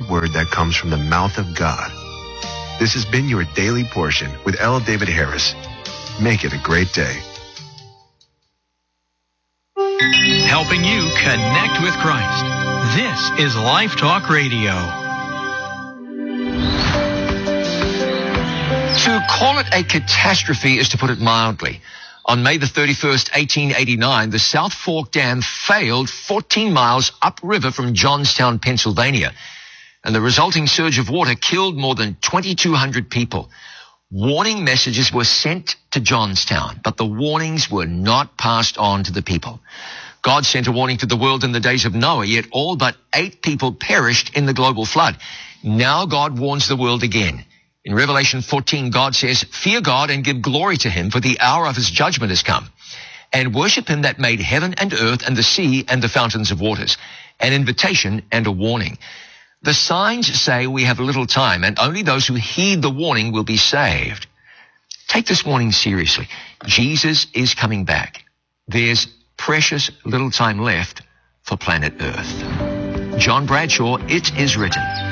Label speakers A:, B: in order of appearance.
A: word that comes from the mouth of God. This has been your Daily Portion with L. David Harris. Make it a great day.
B: Helping you connect with Christ. This is Life Talk Radio.
C: To call it a catastrophe is to put it mildly. On May the 31st, 1889, the South Fork Dam failed 14 miles upriver from Johnstown, Pennsylvania, and the resulting surge of water killed more than 2,200 people. Warning messages were sent to Johnstown, but the warnings were not passed on to the people. God sent a warning to the world in the days of Noah, yet all but 8 people perished in the global flood. Now God warns the world again. In Revelation 14, God says, "Fear God and give glory to him, for the hour of his judgment has come. And worship him that made heaven and earth and the sea and the fountains of waters." An invitation and a warning. The signs say we have little time, and only those who heed the warning will be saved. Take this warning seriously. Jesus is coming back. There's precious little time left for planet Earth. John Bradshaw, It Is Written.